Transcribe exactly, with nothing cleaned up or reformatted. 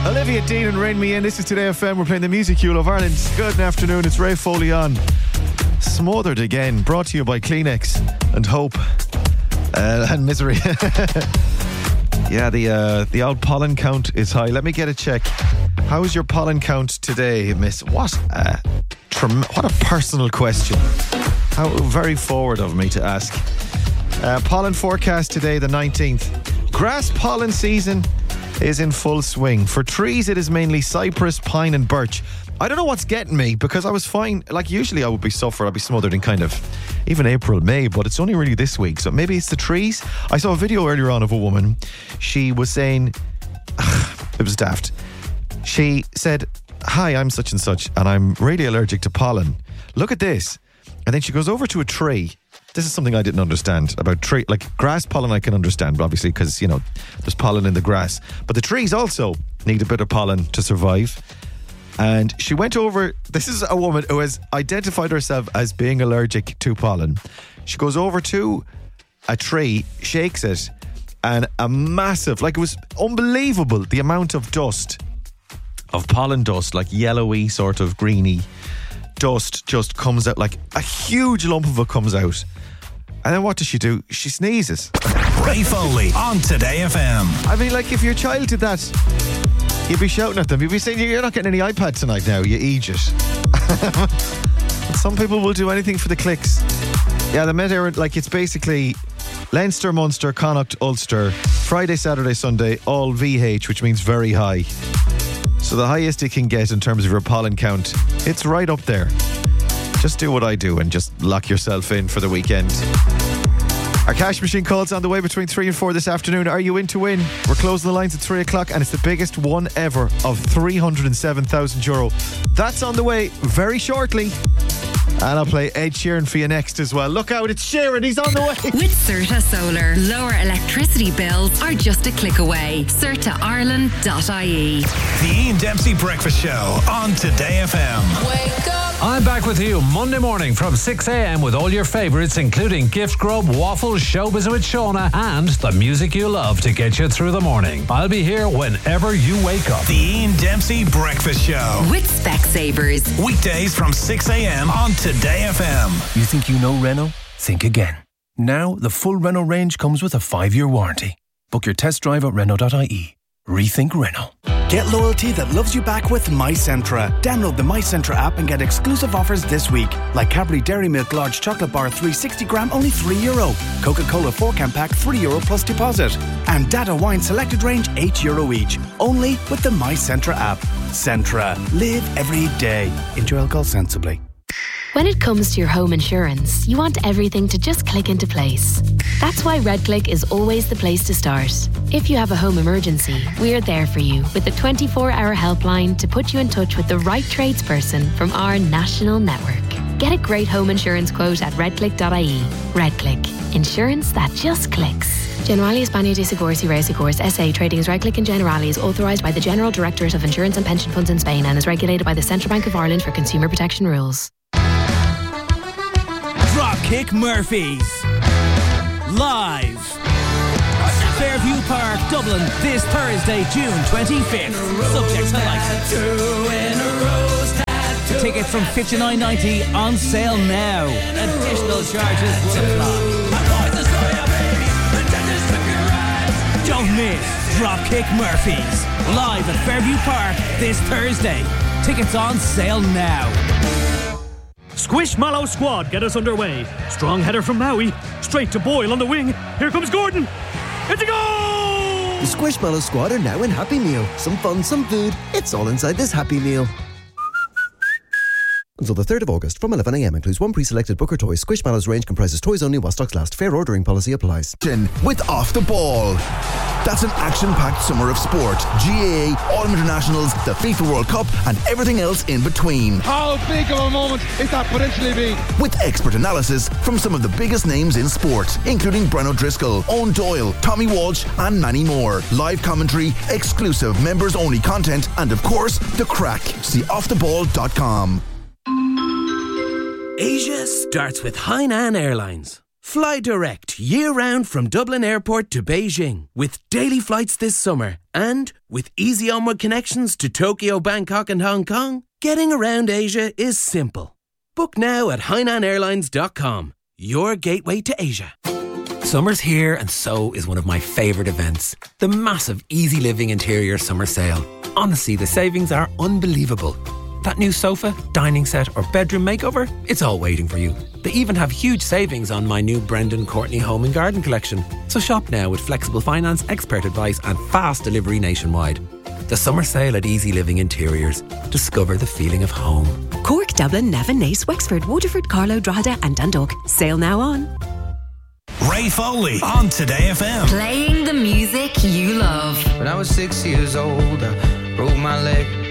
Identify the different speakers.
Speaker 1: Olivia Dean and Rain Me In. This is Today F M. We're playing the music you love, Ireland. Good afternoon. It's Ray Foley on. Smothered again. Brought to you by Kleenex and Hope uh, and Misery. Yeah, the uh, the old pollen count is high. Let me get a check. How's your pollen count today, Miss? What a, trem- what a personal question. How very forward of me to ask. Uh, pollen forecast today, the nineteenth. Grass pollen season is in full swing. For trees, it is mainly cypress, pine and birch. I don't know what's getting me, because I was fine. Like, usually I would be suffer, I'd be smothered in kind of even April, May, but it's only really this week. So maybe it's the trees. I saw a video earlier on of a woman. She was saying, ugh, it was daft. She said, hi, I'm such and such, and I'm really allergic to pollen. Look at this. And then she goes over to a tree. This is something I didn't understand about tree. Like, grass pollen I can understand, obviously, because, you know, there's pollen in the grass. But the trees also need a bit of pollen to survive. And she went over, this is a woman who has identified herself as being allergic to pollen. She goes over to a tree, shakes it, and a massive, like, it was unbelievable, the amount of dust, of pollen dust, like yellowy, sort of greeny dust just comes out, like a huge lump of it comes out. And then what does she do? She sneezes.
Speaker 2: Ray Foley on Today F M.
Speaker 1: I mean, like, if your child did that, you'd be shouting at them. You'd be saying, you're not getting any iPad tonight now, you idiot. Some people will do anything for the clicks. Yeah, the Met, like, it's basically Leinster, Munster, Connacht, Ulster, Friday, Saturday, Sunday, all V H, which means very high. So the highest it can get in terms of your pollen count, it's right up there. Just do what I do and just lock yourself in for the weekend. Our cash machine calls on the way between three and four this afternoon. Are you in to win? We're closing the lines at three o'clock, and it's the biggest one ever of three hundred seven thousand euro. That's on the way very shortly. And I'll play Ed Sheeran for you next as well. Look out, it's Sheeran, he's on the way.
Speaker 3: With Certa Solar, lower electricity bills are just a click away. certa ireland dot I E.
Speaker 2: The Ian Dempsey Breakfast Show on Today F M.
Speaker 3: Wake up.
Speaker 4: I'm back with you Monday morning from six a.m. with all your favourites, including Gift Grub, Waffles, Showbiz with Shona, and the music you love to get you through the morning. I'll be here whenever you wake up.
Speaker 2: The Ian Dempsey Breakfast Show.
Speaker 3: With Specsavers.
Speaker 2: Weekdays from six a.m. on Today F M.
Speaker 5: You think you know Renault? Think again. Now, the full Renault range comes with a five-year warranty. Book your test drive at renault dot I E. Rethink Renault.
Speaker 6: Get loyalty that loves you back with MyCentra. Download the MyCentra app and get exclusive offers this week. Like Cadbury Dairy Milk Large Chocolate Bar three hundred sixty gram, only three euro. Coca-Cola four can pack, three euro plus deposit. And Data Wine Selected Range, eight euro each. Only with the MyCentra app. Centra. Live every day. Enjoy alcohol sensibly.
Speaker 7: When it comes to your home insurance, you want everything to just click into place. That's why RedClick is always the place to start. If you have a home emergency, we're there for you with a twenty-four hour helpline to put you in touch with the right tradesperson from our national network. Get a great home insurance quote at redclick dot I E. RedClick. Insurance that just clicks. Generali España de Seguros y Reasegurs S A trading as RedClick and Generali is authorised by the General Directorate of Insurance and Pension Funds in Spain and is regulated by the Central Bank of Ireland for consumer protection rules.
Speaker 8: Dropkick Murphys live Fairview Park, Dublin, this Thursday, June twenty-fifth. Subject to license. Tickets from fifty-nine ninety on sale now. Additional charges will apply. Don't miss Dropkick Murphys live at Fairview Park this Thursday. Tickets on sale now.
Speaker 9: Squishmallow squad get us underway. Strong header from Maui, straight to Boyle on the wing. Here comes Gordon. It's a goal!
Speaker 10: The Squishmallow squad are now in Happy Meal. Some fun, some food. It's all inside this Happy Meal. Until the third of August from eleven a.m. includes one pre-selected Booker toy. Squishmallow's range comprises toys only while stocks last. Fair ordering policy applies.
Speaker 11: With Off the Ball. That's an action-packed summer of sport. G A A, Autumn Internationals, the FIFA World Cup and everything else in between.
Speaker 12: How big of a moment is that potentially be?
Speaker 11: With expert analysis from some of the biggest names in sport, including Brennan O'Driscoll, Owen Doyle, Tommy Walsh and many more. Live commentary, exclusive members-only content and of course, the crack. See off the ball dot com.
Speaker 13: Asia starts with Hainan Airlines. Fly direct year-round from Dublin Airport to Beijing with daily flights this summer and with easy onward connections to Tokyo, Bangkok and Hong Kong. Getting around Asia is simple. Book now at hainan airlines dot com, your gateway to Asia.
Speaker 14: Summer's here and so is one of my favourite events, the massive Easy Living Interior Summer Sale. Honestly, the savings are unbelievable. That new sofa, dining set or bedroom makeover, it's all waiting for you. They even have huge savings on my new Brendan Courtney Home and Garden collection. So shop now with flexible finance, expert advice and fast delivery nationwide. The summer sale at Easy Living Interiors. Discover the feeling of home.
Speaker 15: Cork, Dublin, Navan, Naas, Wexford, Waterford, Carlow, Drogheda and Dundalk. Sale now on.
Speaker 2: Ray Foley on Today F M.
Speaker 3: Playing the music you love.
Speaker 16: When I was six years old, I broke my leg.